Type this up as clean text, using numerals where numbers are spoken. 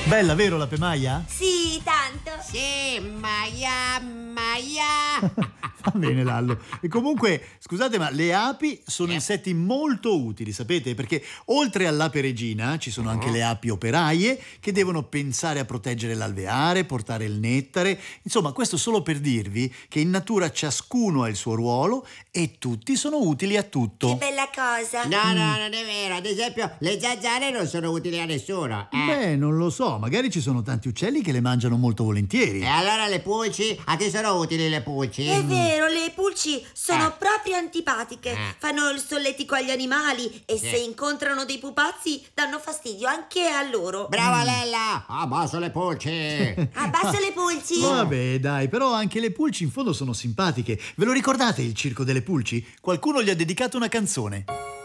Bella, vero la pemaia? Sì, tanto. Sì, Maia. Va bene, Lallo. E comunque, scusate, ma le api sono insetti molto utili, sapete? Perché oltre all'ape regina ci sono anche le api operaie che devono pensare a proteggere l'alveare, portare il nettare. Insomma, questo solo per dirvi che in natura ciascuno ha il suo ruolo e tutti sono utili a tutto. Che bella cosa. No, non è vero. Ad esempio, le zanzare non sono utili a nessuno. Beh, non lo so, magari ci sono tanti uccelli che le mangiano molto volentieri. E allora le pulci? A che sono utili le pulci? È vero, le pulci sono proprio antipatiche. Fanno il solletico agli animali e se incontrano dei pupazzi danno fastidio anche a loro. Brava Lella! Abbasso le pulci! Abbassa le pulci. Vabbè, dai, però anche le pulci in fondo sono simpatiche. Ve lo ricordate il circo delle pulci? Qualcuno gli ha dedicato una canzone.